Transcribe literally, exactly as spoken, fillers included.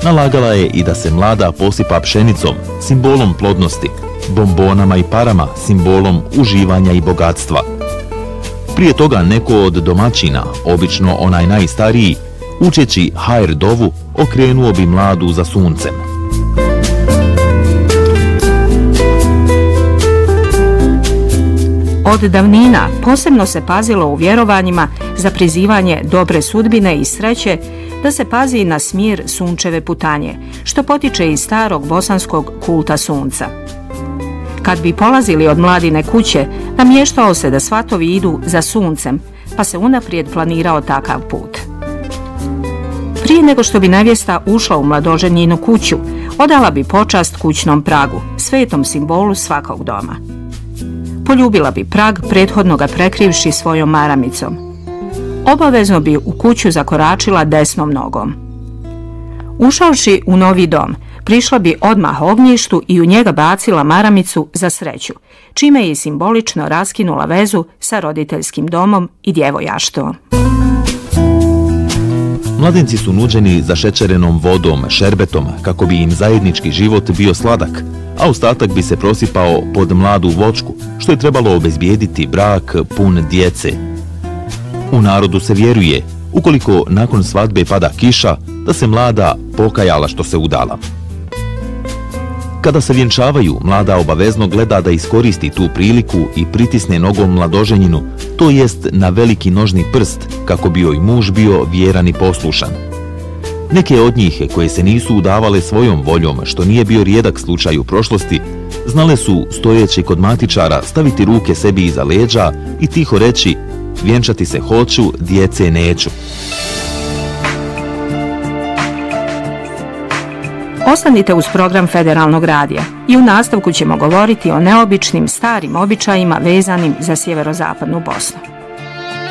nalagala je i da se mlada posipa pšenicom, simbolom plodnosti, bombonama i parama, simbolom uživanja i bogatstva. Prije toga neko od domaćina, obično onaj najstariji, učeći hajr dovu, okrenuo bi mladu za suncem. Od davnina posebno se pazilo u vjerovanjima za prizivanje dobre sudbine i sreće da se pazi i na smir sunčeve putanje, što potiče iz starog bosanskog kulta sunca. Kad bi polazili od mladine kuće, namještao se da svatovi idu za suncem, pa se unaprijed planirao takav put. Prije nego što bi nevjesta ušla u mladoženjinu kuću, odala bi počast kućnom pragu, svetom simbolu svakog doma. Poljubila bi prag, prethodno ga prekrivši svojom maramicom. Obavezno bi u kuću zakoračila desnom nogom. Ušavši u novi dom, prišla bi odmah ognjištu i u njega bacila maramicu za sreću, čime je simbolično raskinula vezu sa roditeljskim domom i djevojaštvom. Mladenci su nuđeni zašećerenom vodom, šerbetom, kako bi im zajednički život bio sladak, a ostatak bi se prosipao pod mladu voćku, što je trebalo obezbijediti brak pun djece. U narodu se vjeruje, ukoliko nakon svadbe pada kiša, da se mlada pokajala što se udala. Kada se vjenčavaju, mlada obavezno gleda da iskoristi tu priliku i pritisne nogom mladoženjinu, to jest na veliki nožni prst, kako bi joj muž bio vjeran i poslušan. Neke od njih, koje se nisu udavale svojom voljom, što nije bio rijedak slučaj u prošlosti, znale su, stojeći kod matičara, staviti ruke sebi iza leđa i tiho reći: vjenčati se hoću, djece neću. Ostanite uz program Federalnog radija i u nastavku ćemo govoriti o neobičnim starim običajima vezanim za sjeverozapadnu Bosnu.